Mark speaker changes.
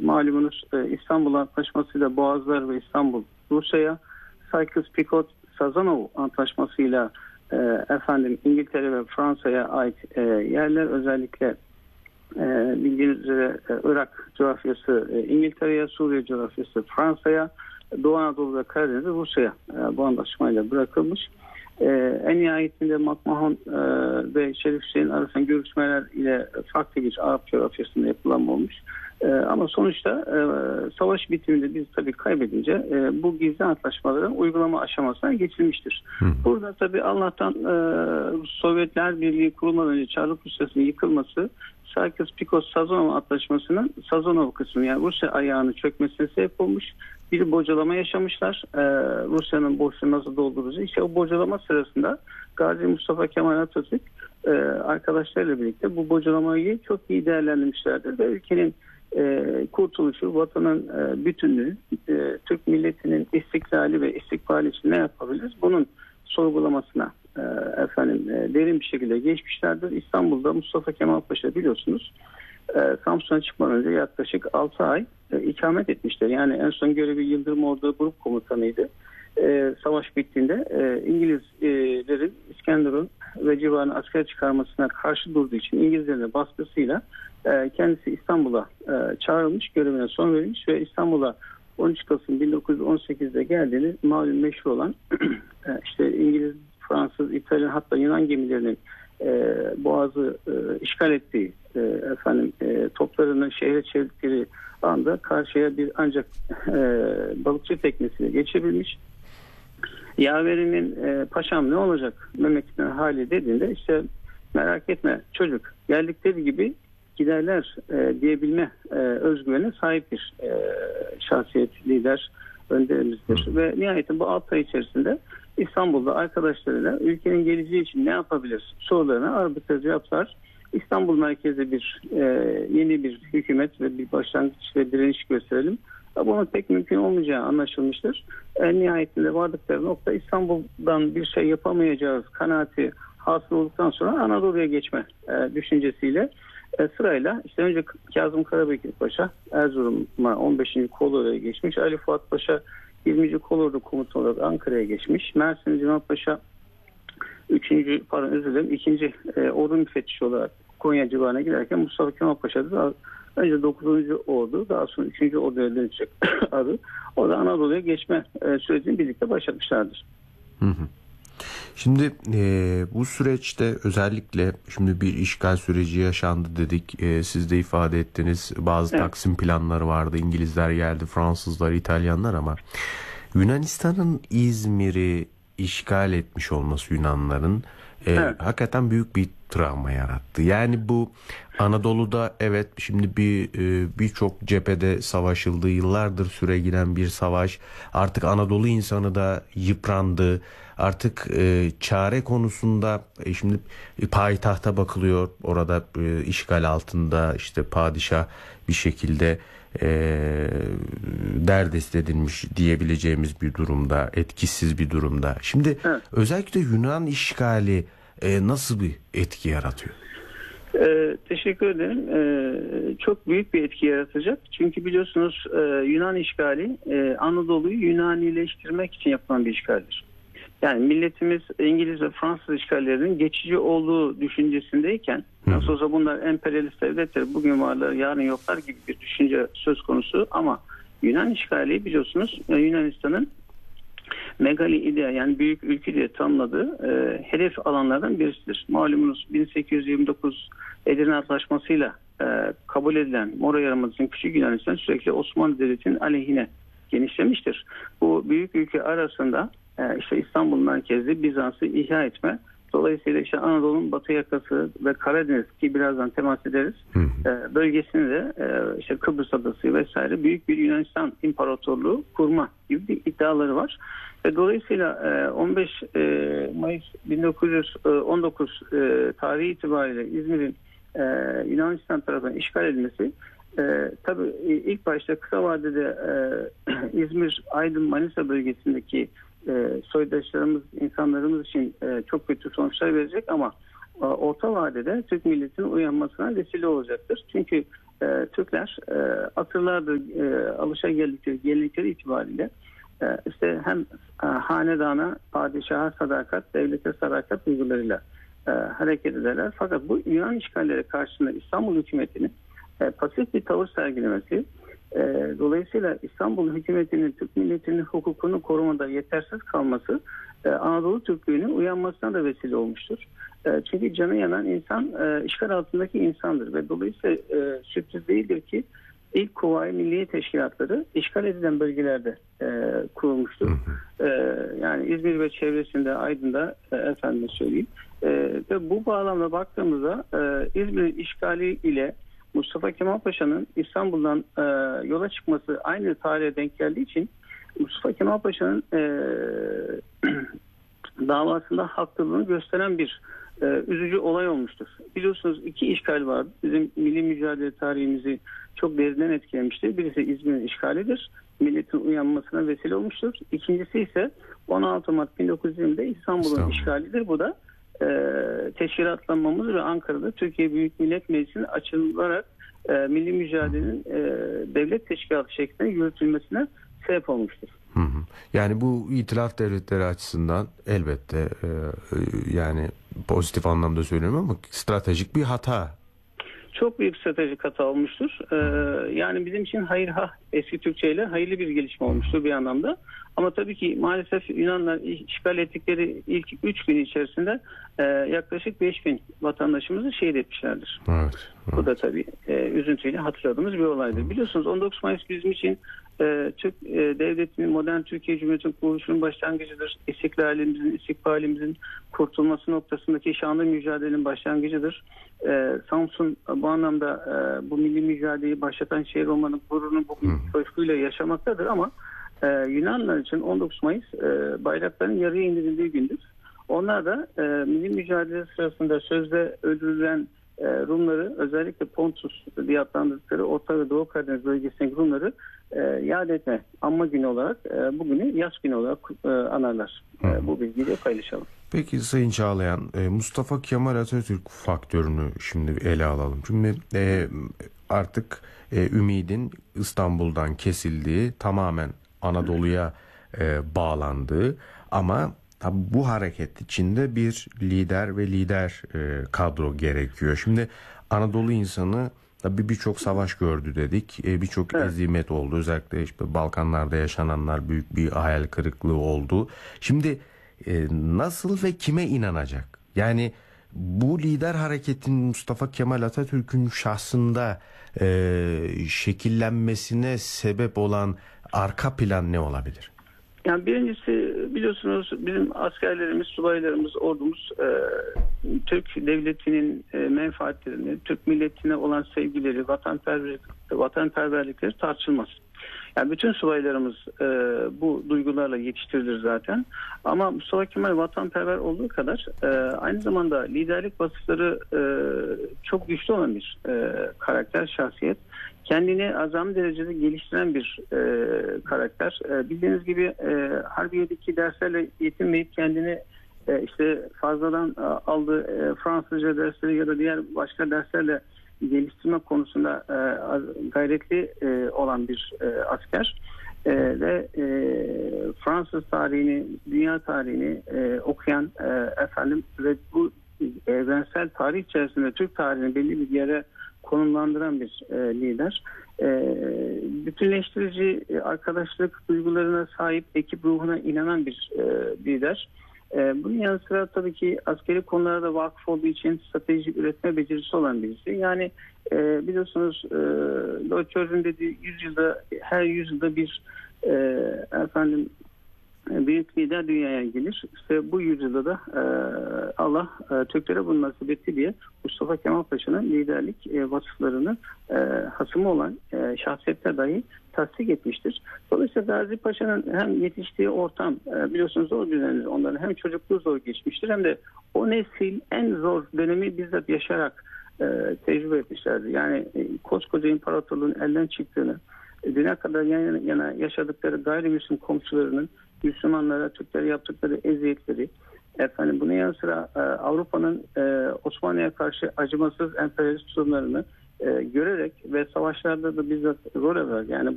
Speaker 1: Malumunuz İstanbul Antlaşması'yla Boğazlar ve İstanbul Rusya'ya, Sykes-Picot-Sazonov Antlaşması'yla İngiltere ve Fransa'ya ait yerler, özellikle bildiğiniz üzere Irak coğrafyası İngiltere'ye, Suriye coğrafyası Fransa'ya, Doğu Anadolu ve Karadeniz'e Rusya'ya bu anlaşmayla bırakılmış. En nihayetinde McMahon ve Şerif Hüseyin arasında görüşmeler ile farklı bir Arap coğrafyasında yapılanma olmuş. Ama sonuçta savaş bitiminde biz tabii kaybedince bu gizli antlaşmaların uygulama aşamasına geçilmiştir. Burada tabii Allah'tan Sovyetler Birliği kurulmadan önce Çarlık Rusyası'nın yıkılması, Sykes-Picot-Sazonov Antlaşması'nın Sazonov kısmı, yani Rusya ayağının çökmesine sebep olmuş. Bir bocalama yaşamışlar. Rusya'nın boşluğunu nasıl dolduracak? İşte o bocalama sırasında Gazi Mustafa Kemal Atatürk arkadaşlarıyla birlikte bu bocalamayı çok iyi değerlendirmişlerdir ve ülkenin kurtuluşu, vatanın bütünlüğü, Türk milletinin istiklali ve istikbali için ne yapabiliriz? Bunun sorgulamasına derin bir şekilde geçmişlerdir. İstanbul'da Mustafa Kemal Paşa, biliyorsunuz, Samsun'a çıkmadan önce yaklaşık 6 ay ikamet etmişler. Yani en son görevi Yıldırım Ordu Grup Komutanıydı. Savaş bittiğinde İngilizlerin İskenderun ve civarına asker çıkarmasına karşı durduğu için İngilizlerin baskısıyla kendisi İstanbul'a çağrılmış, görevine son verilmiş ve İstanbul'a 13 Kasım 1918'de geldiğini malum meşhur olan işte İngiliz, Fransız, İtalyan, hatta Yunan gemilerinin Boğaz'ı işgal ettiği, toplarını şehre çevirdikleri anda karşıya bir ancak balıkçı teknesiyle geçebilmiş. Yaverinin paşam ne olacak memleketin hali dediğinde, işte merak etme çocuk, geldikleri gibi giderler diyebilme özgüvene sahip bir şahsiyet, lider, önderimizdir. Ve nihayetinde bu 6 ay içerisinde İstanbul'da arkadaşlarıyla ülkenin geleceği için ne yapabilir sorularına arbitraj cevaplar. İstanbul merkezli bir yeni bir hükümet ve bir başlangıç ve direniş gösterelim. Bunun pek mümkün olmayacağı anlaşılmıştır. En nihayetinde vardıkları nokta, İstanbul'dan bir şey yapamayacağız kanaati hasıl olduktan sonra Anadolu'ya geçme düşüncesiyle sırayla işte önce Kazım Karabekir Paşa Erzurum'a 15. Kolordu'ya geçmiş. Ali Fuat Paşa 20. Kolordu Komutanı olarak Ankara'ya geçmiş. Mersin Cemal Paşa 2. Ordu müfettişi olarak Konya civarına giderken Mustafa Kemal Paşa da önce 9. Ordu, daha sonra 3. Ordu'ya dönecek adı. O da Anadolu'ya geçme sürecini birlikte başlatmışlardır.
Speaker 2: Şimdi bu süreçte özellikle şimdi bir işgal süreci yaşandı dedik. Siz de ifade ettiniz. Bazı Taksim planları vardı. İngilizler geldi, Fransızlar, İtalyanlar, ama Yunanistan'ın İzmir'i işgal etmiş olması Yunanların hakikaten büyük bir travma yarattı. Yani bu Anadolu'da şimdi birçok cephede savaşıldı, yıllardır süre giden bir savaş. Artık Anadolu insanı da yıprandı. Artık çare konusunda şimdi payitahta bakılıyor. Orada işgal altında işte padişah bir şekilde derdest edilmiş diyebileceğimiz bir durumda, etkisiz bir durumda. Şimdi özellikle Yunan işgali nasıl bir etki yaratıyor?
Speaker 1: Teşekkür ederim. Çok büyük bir etki yaratacak. Çünkü biliyorsunuz Yunan işgali Anadolu'yu Yunanileştirmek için yapılan bir işgaldir. Yani milletimiz İngiliz ve Fransız işgallerinin geçici olduğu düşüncesindeyken, nasıl olsa bunlar emperyalist devletler, bugün varlar yarın yoklar gibi bir düşünce söz konusu, ama Yunan işgali biliyorsunuz Yunanistan'ın megali idea, yani büyük ülke diye tanımladığı hedef alanlardan birisidir. Malumunuz 1829 Edirne Antlaşması'yla kabul edilen Mora Yarımadası'nın Küçük Yunanistan sürekli Osmanlı Devleti'nin aleyhine genişlemiştir. Bu büyük ülke arasında işte İstanbul merkezli Bizans'ı ihya etme, dolayısıyla işte Anadolu'nun batı yakası ve Karadeniz, ki birazdan temas ederiz, bölgesini de işte Kıbrıs Adası vesaire büyük bir Yunanistan İmparatorluğu kurma gibi bir iddiaları var. Ve dolayısıyla 15 Mayıs 1919 tarihi itibariyle İzmir'in Yunanistan tarafından işgal edilmesi, tabii ilk başta kısa vadede İzmir, Aydın, Manisa bölgesindeki soydaşlarımız, insanlarımız için çok kötü sonuçlar verecek, ama orta vadede Türk milletinin uyanmasına vesile olacaktır. Çünkü Türkler asırlardır alışageldikleri gelenekleri itibariyle işte hem hanedana, padişaha sadakat, devlete sadakat duygularıyla hareket ederler. Fakat bu Yunan işgalleri karşısında İstanbul hükümetinin pasif bir tavır sergilemesi, dolayısıyla İstanbul hükümetinin Türk milletinin hukukunu korumada yetersiz kalması Anadolu Türklüğünün uyanmasına da vesile olmuştur. Çünkü canı yanan insan işgal altındaki insandır ve dolayısıyla sürpriz değildir ki ilk Kuvayi Milliye Teşkilatları işgal edilen bölgelerde kurulmuştur. Yani İzmir ve çevresinde, Aydın'da efendim söyleyeyim. Ve bu bağlamda baktığımızda İzmir işgali ile Mustafa Kemal Paşa'nın İstanbul'dan yola çıkması aynı tarihe denk geldiği için Mustafa Kemal Paşa'nın davasında haklılığını gösteren bir üzücü olay olmuştur. Biliyorsunuz 2 işgal var. Bizim milli mücadele tarihimizi çok derinden etkilemiştir. Birisi İzmir'in işgalidir. Milletin uyanmasına vesile olmuştur. İkincisi ise 16 Mart 1920'de İstanbul'un işgalidir. Bu da teşkilatlanmamız ve Ankara'da Türkiye Büyük Millet Meclisi'nin açılarak milli mücadelenin devlet teşkilatı şeklinde yürütülmesine sebep olmuştur.
Speaker 2: Yani bu itilaf devletleri açısından elbette yani pozitif anlamda söylüyorum ama stratejik bir hata.
Speaker 1: Çok büyük stratejik hata olmuştur. Yani bizim için eski Türkçeyle hayırlı bir gelişme olmuştur bir anlamda. Ama tabii ki maalesef Yunanlar işgal ettikleri ilk 3 gün içerisinde yaklaşık 5.000 vatandaşımızı şehit etmişlerdir.
Speaker 2: Evet.
Speaker 1: Bu da tabii üzüntüyle hatırladığımız bir olaydır. Biliyorsunuz 19 Mayıs bizim için Türk devletinin, modern Türkiye Cumhuriyeti'nin kuruluşunun başlangıcıdır. İstikbalimizin kurtulması noktasındaki şanlı mücadelenin başlangıcıdır. Samsun bu anlamda bu milli mücadeleyi başlatan şehir olmanın gururunu bugün coşkuyla yaşamaktadır ama Yunanlılar için 19 Mayıs bayrakların yarıya indirildiği gündür. Onlar da milli mücadele sırasında sözde öldürülen Rumları, özellikle Pontus diye adlandırdıkları Orta ve Doğu Karadeniz bölgesindeki Rumları yad etme, anma günü olarak bugünü yas günü olarak anarlar. Bu bilgiyi de paylaşalım.
Speaker 2: Peki Sayın Çağlayan, Mustafa Kemal Atatürk faktörünü şimdi ele alalım. Şimdi artık ümidin İstanbul'dan kesildiği, tamamen Anadolu'ya bağlandığı ama tabi bu hareket içinde bir lider ve lider kadro gerekiyor. Şimdi Anadolu insanı tabi birçok savaş gördü dedik. Birçok ezimet oldu. Özellikle işte Balkanlarda yaşananlar büyük bir hayal kırıklığı oldu. Şimdi nasıl ve kime inanacak? Yani bu lider hareketin Mustafa Kemal Atatürk'ün şahsında şekillenmesine sebep olan arka plan ne olabilir?
Speaker 1: Yani birincisi biliyorsunuz bizim askerlerimiz, subaylarımız, ordumuz Türk devletinin menfaatlerini, Türk milletine olan sevgileri, vatanperverlikleri tartışılmaz. Yani bütün subaylarımız bu duygularla yetiştirilir zaten. Ama Mustafa Kemal vatanperver olduğu kadar aynı zamanda liderlik vasıfları çok güçlü olan bir karakter, şahsiyet. Kendini azami derecede geliştiren bir karakter. Bildiğiniz gibi Harbiye'deki derslerle yetinmeyip kendini işte fazladan aldığı Fransızca dersleri ya da diğer başka derslerle geliştirme konusunda gayretli olan bir asker ve Fransız tarihini, dünya tarihini okuyan ve bu evrensel tarih içerisinde Türk tarihini belli bir yere konumlandıran bir lider. Bütünleştirici arkadaşlık duygularına sahip, ekip ruhuna inanan bir lider. Bunun yanı sıra tabii ki askeri konulara vakıf olduğu için strateji üretme becerisi olan birisi. Yani biliyorsunuz Lloyd George'un dediği her yüzyılda bir büyük lider dünyaya gelir. İşte bu yüzyılda da Allah Türklere bunu nasip etti diye Mustafa Kemal Paşa'nın liderlik vasıflarını hasımı olan şahsiyetler dahi tasdik etmiştir. Dolayısıyla Gazi Paşa'nın hem yetiştiği ortam biliyorsunuz zor düzenli, onların hem çocukluğu zor geçmiştir hem de o nesil en zor dönemi bizzat yaşayarak tecrübe etmişlerdi. Yani koskoca imparatorluğun elden çıktığını, düne kadar yan yana yaşadıkları gayrimüslim komşularının Müslümanlara, Türklere yaptıkları eziyetleri, bunun yanı sıra Avrupa'nın Osmanlı'ya karşı acımasız emperyalist tutumlarını görerek ve savaşlarda da bizzat rol alarak, yani